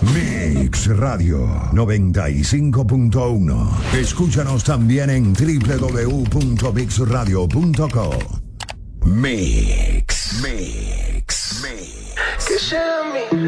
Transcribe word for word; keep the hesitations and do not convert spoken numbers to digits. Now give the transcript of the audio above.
Mix Radio noventa y cinco punto uno. Escúchanos también en doble u doble u doble u punto mix radio punto com. Mix, Mix, Mix. Que sea mi